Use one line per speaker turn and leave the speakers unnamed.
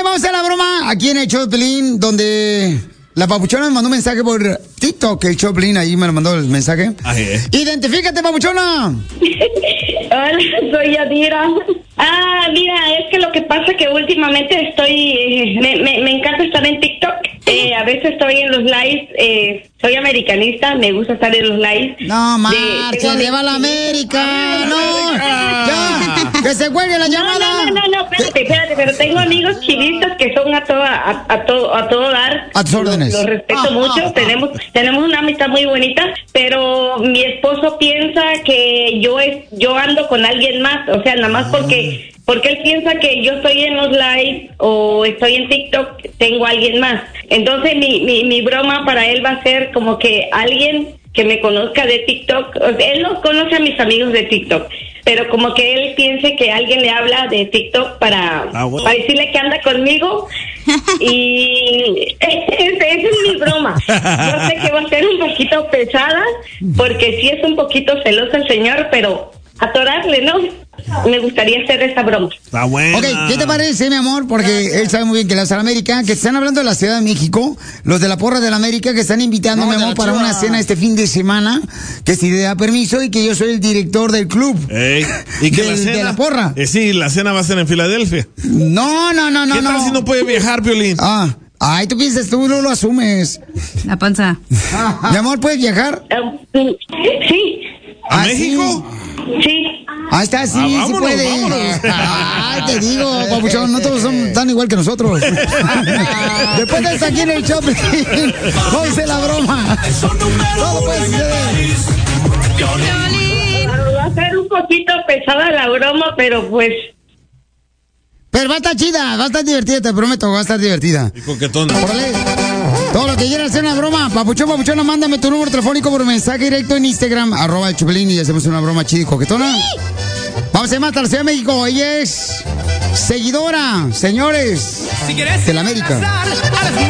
vamos a hacer la broma aquí en el show de Piolín, donde la papuchona me mandó un mensaje por TikTok. El show de Piolín ahí me lo mandó el mensaje. Identifícate, papuchona.
Hola, soy Yadira. Mira, es que lo que pasa que últimamente estoy... Me encanta estar en TikTok. A veces estoy en los lives. Soy americanista, me gusta estar en los lives.
No, marcha, lleva a la América. No, ya, que se cuelgue la llamada.
No, espérate, pero tengo amigos chilistas que son a todo dar.
A tus órdenes.
Los respeto mucho, tenemos una amistad muy bonita, pero mi esposo piensa que yo ando con alguien más, o sea, nada más porque él piensa que yo estoy en los live o estoy en TikTok, tengo a alguien más. Entonces mi broma para él va a ser como que alguien que me conozca de TikTok, o sea, él no conoce a mis amigos de TikTok, pero como que él piense que alguien le habla de TikTok para decirle que anda conmigo. Y esa es mi broma. Yo sé que va a ser un poquito pesada, porque sí es un poquito celoso el señor, pero atorarle, ¿no? Me gustaría hacer esta broma.
Está bueno.
Ok, ¿qué te parece, mi amor? Porque él sabe muy bien que la Sala América, que están hablando de la Ciudad de México, los de la Porra de la América, que están invitando, mi amor, para una cena este fin de semana, que si le da permiso y que yo soy el director del club.
¿Y que la cena?
De la Porra.
Sí, la cena va a ser en Filadelfia.
No.
¿Qué tal si no puede viajar, Piolín?
Ay, tú piensas, tú no lo asumes.
La panza.
Mi amor, ¿puedes viajar?
Sí.
¿A México?
Sí.
Ahí está, sí,
vámonos,
sí puede.
Vámonos.
Ay, te digo, papuchón, no todos son tan igual que nosotros. Después de estar aquí en el shopping, vamos a hacer la broma. Todo puede suceder.
Va a ser un poquito pesada la broma, pero pues...
Pero va a estar chida, va a estar divertida, te prometo, va a estar divertida.
Y coquetona.
Órale. Todo lo que quieras hacer una broma, papuchona, mándame tu número telefónico por mensaje directo en Instagram, @el Chupelín, y hacemos una broma chida y coquetona. Vamos a ir más hasta la Ciudad de México. Ella es seguidora, señores, de la América.